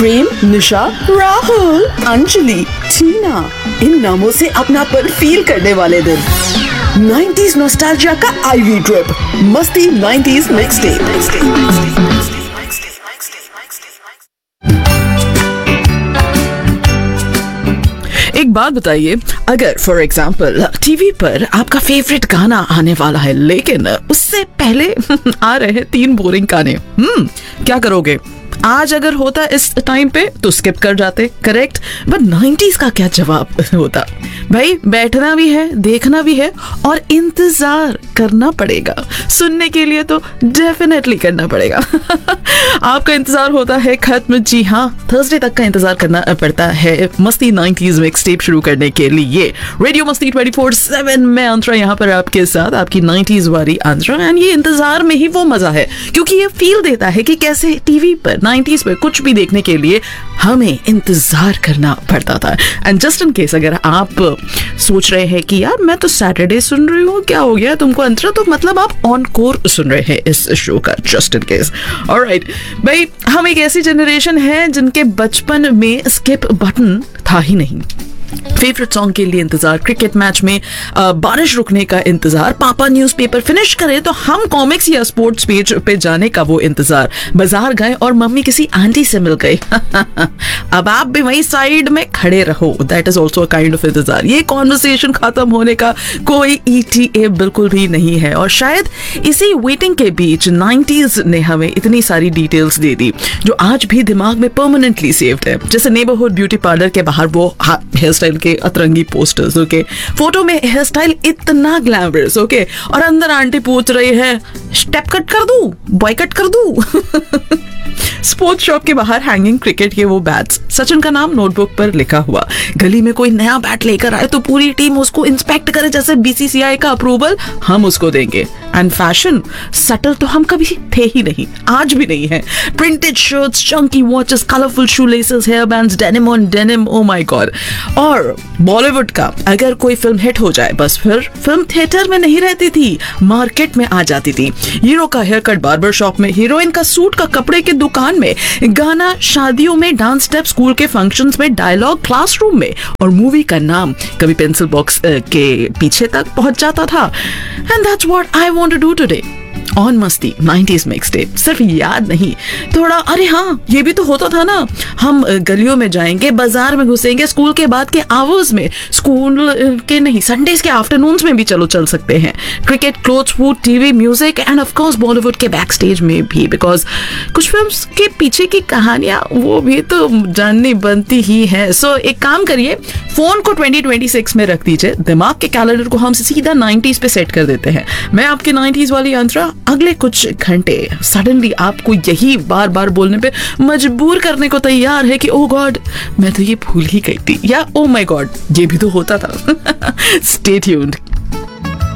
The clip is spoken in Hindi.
प्रेम, निशा, राहुल, अंजलि, टीना, इन नामों से अपनापन फील करने वाले दिन। 90s नॉस्टैल्जिया का आईवी ट्रिप, मस्ती 90s मिक्स टेप। एक बात बताइए, अगर फॉर एग्जाम्पल टीवी पर आपका फेवरेट गाना आने वाला है लेकिन उससे पहले आ रहे हैं 3 बोरिंग गाने, क्या करोगे? आज अगर होता इस टाइम पे तो स्किप कर जाते, करेक्ट। बट 90s का क्या जवाब होता? भाई बैठना भी है, देखना भी है और इंतजार करना पड़ेगा। सुनने के लिए तो डेफिनेटली करना पड़ेगा। आपका इंतजार होता है खत्म, जी हाँ, थर्सडे तक का इंतजार करना पड़ता है मस्ती 90s मिक्स टेप शुरू करने के लिए। रेडियो मस्ती 24/7 में अंतरा यहाँ पर आपके साथ, आपकी 90s वाली अंतरा। एंड ये इंतजार में ही वो मजा है क्योंकि ये फील देता है कि कैसे टीवी पर 90s पे कुछ भी देखने के लिए हमें इंतजार करना पड़ता था। एंड जस्ट इन केस अगर आप सोच रहे हैं कि यार मैं तो सैटरडे सुन रही हूँ, क्या हो गया तुमको अंतरा, तो मतलब आप ऑन कोर सुन रहे हैं इस शो का, जस्ट इन केस। ऑलराइट भाई, हम एक ऐसी जनरेशन है जिनके बचपन में स्किप बटन था ही नहीं। फेवरेट सॉन्ग के लिए इंतजार, क्रिकेट मैच में बारिश रुकने का इंतजार, पापा न्यूज़पेपर फिनिश करे तो हम कॉमिक्स या स्पोर्ट्स पेज पे जाने का वो इंतजार, बाजार गए और मम्मी किसी आंटी से मिल गई अब आप भी वही साइड में खड़े रहो, that is also a kind of इंतजार। ये कॉन्वर्सेशन खत्म होने का कोई ETA बिल्कुल भी नहीं है। और शायद इसी वेटिंग के बीच 90s ने हमें इतनी सारी डिटेल्स दे दी जो आज भी दिमाग में परमानेंटली सेव्ड है। जैसे नेबरहुड ब्यूटी पार्लर के बाहर वो हेयर स्टाइल के अतरंगी पोस्टर्स, ओके, फोटो में हेयर स्टाइल इतना ग्लैमरस, ओके, और अंदर आंटी पूछ रही है स्टेप कट कर दूं, बॉय कट कर दूं। स्पोर्ट्स शॉप के बाहर हैंगिंग क्रिकेट के वो बैट्स, सचिन का नाम नोटबुक पर लिखा हुआ। गली में कोई नया बैट लेकर आए तो पूरी टीम उसको इंस्पेक्ट करे जैसे BCCI का अप्रूवल हम उसको देंगे। एंड फैशन सटल तो हम कभी थे ही नहीं, आज भी नहीं है। Printed shirts, Chunky watches, colourful shoe laces, hair bands, denim on denim, oh my God. और बॉलीवुड का अगर कोई फिल्म हिट हो जाए बस फिर फिल्म थिएटर में नहीं रहती थी, मार्केट में आ जाती थी। हीरो का हेयर कट बार्बर शॉप में, हीरोइन का सूट का कपड़े के दुकान में, गाना शादियों में, डांस स्टेप स्कूल के फंक्शंस में, डायलॉग क्लासरूम में, और मूवी का नाम कभी पेंसिल बॉक्स के पीछे तक पहुंच जाता था। And that's what I want to do today on मस्ती 90s मिक्स टेप। सिर्फ याद नहीं, थोड़ा अरे हाँ ये भी तो होता था ना, हम गलियों में जाएंगे, बाजार में घुसेंगे, स्कूल के बाद के आवर्स में, स्कूल के नहीं संडेज के आफ्टरनून्स में भी चलो चल सकते हैं। Cricket, clothes, food, TV, music end of course Bollywood के बैक स्टेज में भी, बिकॉज कुछ फिल्म्स के पीछे की कहानियां वो भी तो जाननी बनती ही है। सो एक काम करिए, फोन को 2026 में रख दीजिए, दिमाग के कैलेंडर को हम सीधा 90s पे सेट कर देते हैं। मैं आपकी 90s वाली अंतरा अगले कुछ घंटे सडनली आपको यही बार बार बोलने पे मजबूर करने को तैयार है कि ओ गॉड मैं तो ये भूल ही गई थी, या ओ माय गॉड ये भी तो होता था। Stay tuned.